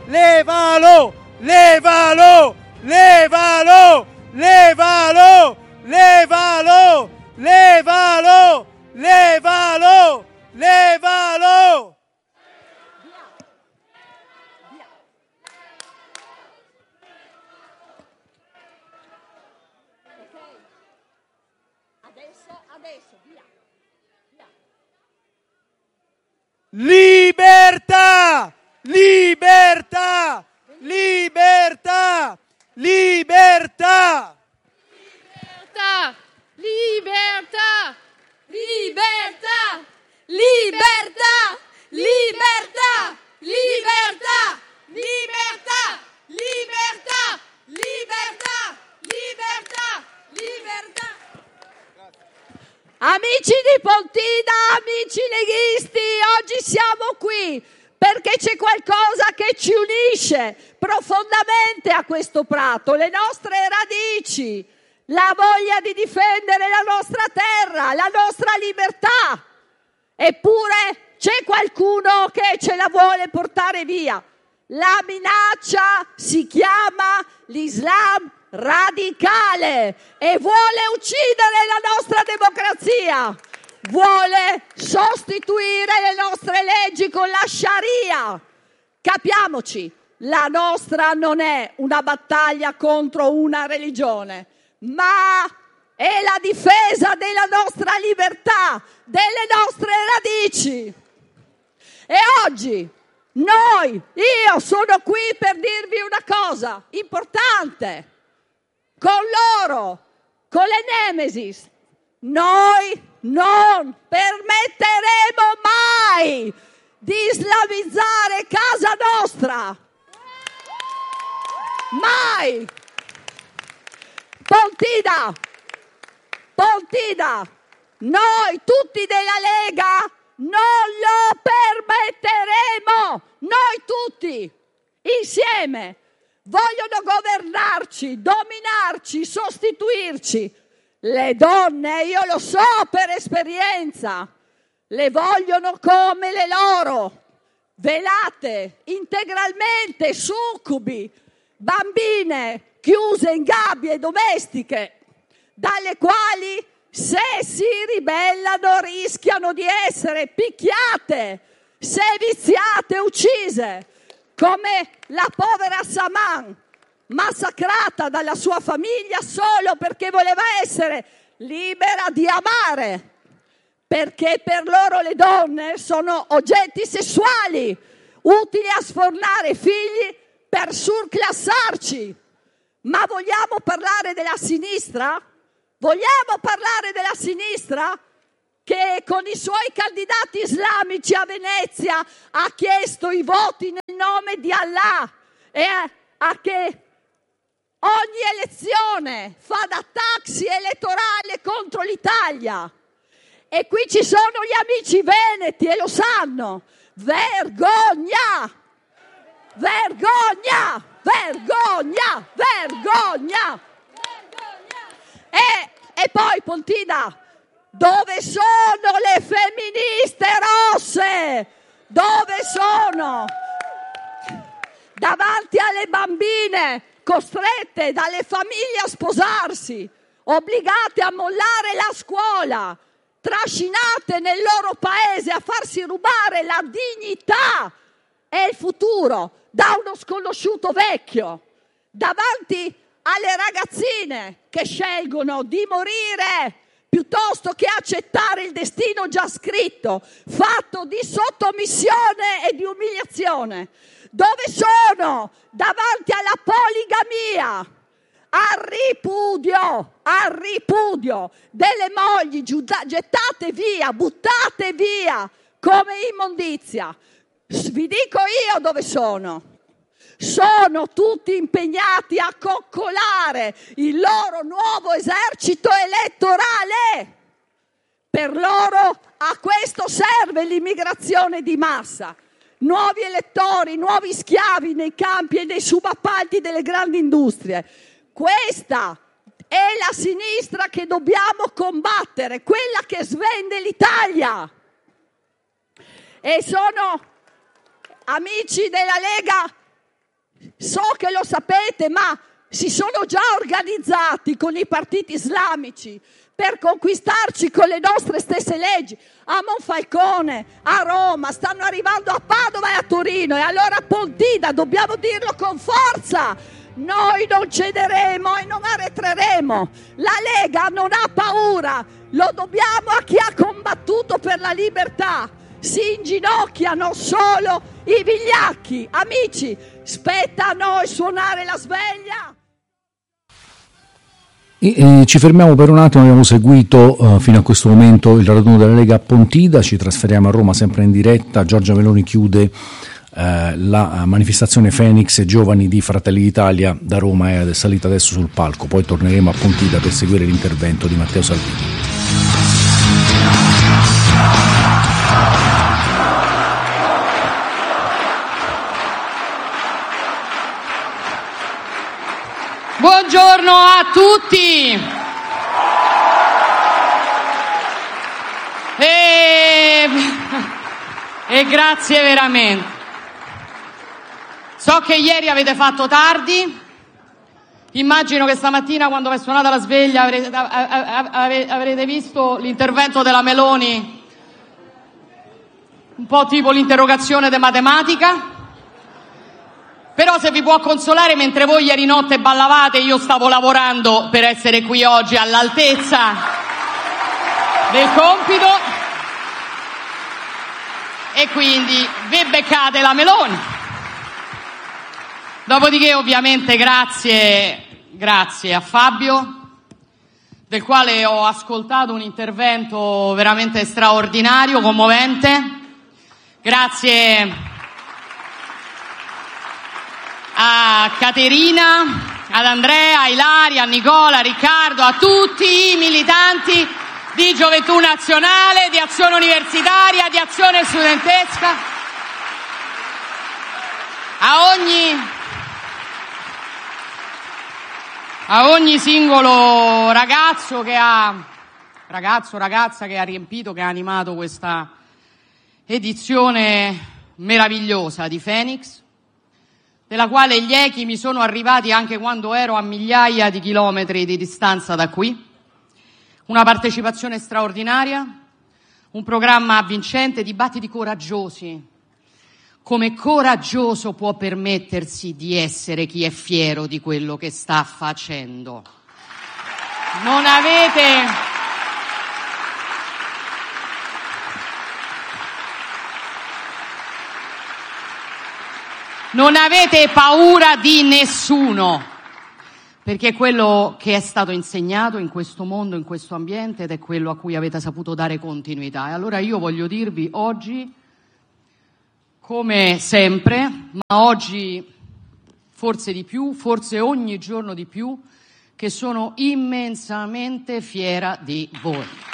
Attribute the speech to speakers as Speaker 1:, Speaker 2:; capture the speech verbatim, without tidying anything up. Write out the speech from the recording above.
Speaker 1: levalo, levalo, levalo, levalo, levalo, levalo, levalo, levalo.
Speaker 2: Adesso, adesso, via. Via.
Speaker 1: Libertà, libertà, libertà, libertà.
Speaker 2: Libertà, libertà, libertà, libertà, libertà, libertà, libertà, libertà, libertà, libertà. Amici di Pontina, amici leghisti, oggi siamo qui perché c'è qualcosa che ci unisce profondamente a questo prato, le nostre radici, la voglia di difendere la nostra terra, la nostra libertà. Eppure c'è qualcuno che ce la vuole portare via. La minaccia si chiama l'Islam radicale e vuole uccidere la nostra democrazia, vuole sostituire le nostre leggi con la Sharia. Capiamoci, la nostra non è una battaglia contro una religione, ma è la difesa della nostra libertà, delle nostre radici. E oggi noi, io sono qui per dirvi una cosa importante. Con loro, con le Nemesis, noi non permetteremo mai di islamizzare casa nostra. Mai. Pontina, Pontina, noi tutti della Lega non lo permetteremo. Noi tutti, insieme. Vogliono governarci, dominarci, sostituirci. Le donne, io lo so per esperienza, le vogliono come le loro, velate, integralmente, succubi, bambine chiuse in gabbie domestiche, dalle quali, se si ribellano, rischiano di essere picchiate, seviziate, uccise. Come la povera Saman, massacrata dalla sua famiglia solo perché voleva essere libera di amare, perché per loro le donne sono oggetti sessuali, utili a sfornare figli per surclassarci. Ma vogliamo parlare della sinistra? Vogliamo parlare della sinistra? Che con i suoi candidati islamici a Venezia ha chiesto i voti nel nome di Allah e a, a che ogni elezione fa da taxi elettorale contro l'Italia. E qui ci sono gli amici veneti e lo sanno. Vergogna! Vergogna! Vergogna! Vergogna! E, e poi Pontina, dove sono le femministe rosse? Dove sono? Davanti alle bambine costrette dalle famiglie a sposarsi, obbligate a mollare la scuola, trascinate nel loro paese a farsi rubare la dignità e il futuro da uno sconosciuto vecchio, davanti alle ragazzine che scelgono di morire piuttosto che accettare il destino già scritto, fatto di sottomissione e di umiliazione. Dove sono? Davanti alla poligamia, al ripudio, al ripudio delle mogli giuda- gettate via, buttate via come immondizia. Vi dico io dove sono. Sono tutti impegnati a coccolare il loro nuovo esercito elettorale. Per loro a questo serve l'immigrazione di massa. Nuovi elettori, nuovi schiavi nei campi e nei subappalti delle grandi industrie. Questa è la sinistra che dobbiamo combattere, quella che svende l'Italia. E sono amici della Lega, so che lo sapete, ma si sono già organizzati con i partiti islamici per conquistarci con le nostre stesse leggi. A Monfalcone, a Roma, stanno arrivando a Padova e a Torino. E allora Pontida, dobbiamo dirlo con forza, noi non cederemo e non arretreremo. La Lega non ha paura, lo dobbiamo a chi ha combattuto per la libertà. Si inginocchiano solo i vigliacchi. Amici, spetta a noi suonare la sveglia.
Speaker 3: E, e ci fermiamo per un attimo, abbiamo seguito uh, fino a questo momento il raduno della Lega a Pontida, ci trasferiamo a Roma sempre in diretta. Giorgia Meloni chiude uh, la manifestazione Phoenix Giovani di Fratelli d'Italia da Roma, è salita adesso sul palco, poi torneremo a Pontida per seguire l'intervento di Matteo Salvini.
Speaker 4: Buongiorno a tutti e, e grazie veramente. So che ieri avete fatto tardi, immagino che stamattina quando è suonata la sveglia avrete, avrete visto l'intervento della Meloni, un po' tipo l'interrogazione di matematica. Però se vi può consolare, mentre voi ieri notte ballavate, io stavo lavorando per essere qui oggi all'altezza del compito e quindi vi beccate la Meloni. Dopodiché ovviamente grazie, grazie a Fabio, del quale ho ascoltato un intervento veramente straordinario, commovente. Grazie a Caterina, ad Andrea, a Ilaria, a Nicola, a Riccardo, a tutti i militanti di Gioventù Nazionale, di Azione Universitaria, di Azione Studentesca, a ogni, a ogni singolo ragazzo che ha, ragazzo, ragazza che ha riempito, che ha animato questa edizione meravigliosa di Phoenix, della quale gli echi mi sono arrivati anche quando ero a migliaia di chilometri di distanza da qui. Una partecipazione straordinaria, un programma avvincente, dibattiti coraggiosi. Come coraggioso può permettersi di essere chi è fiero di quello che sta facendo? Non avete... Non avete paura di nessuno, perché è quello che è stato insegnato in questo mondo, in questo ambiente, ed è quello a cui avete saputo dare continuità. E allora io voglio dirvi oggi, come sempre, ma oggi forse di più, forse ogni giorno di più, che sono immensamente fiera di voi.